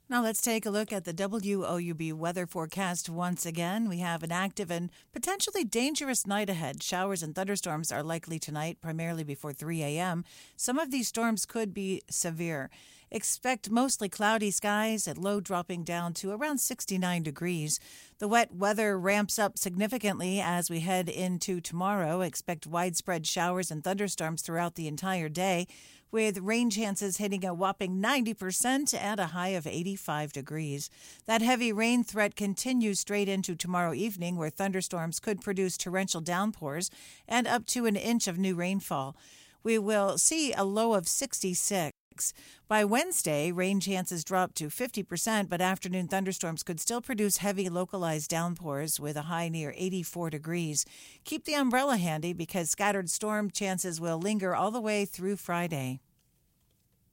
Now let's take a look at the WOUB weather forecast once again. We have an active and potentially dangerous night ahead. Showers and thunderstorms are likely tonight, primarily before 3 a.m. Some of these storms could be severe. Expect mostly cloudy skies at low dropping down to around 69 degrees. The wet weather ramps up significantly as we head into tomorrow. Expect widespread showers and thunderstorms throughout the entire day, with rain chances hitting a whopping 90% at a high of 85 degrees. That heavy rain threat continues straight into tomorrow evening, where thunderstorms could produce torrential downpours and up to an inch of new rainfall. We will see a low of 66. By Wednesday, rain chances drop to 50%, but afternoon thunderstorms could still produce heavy localized downpours with a high near 84 degrees. Keep the umbrella handy because scattered storm chances will linger all the way through Friday.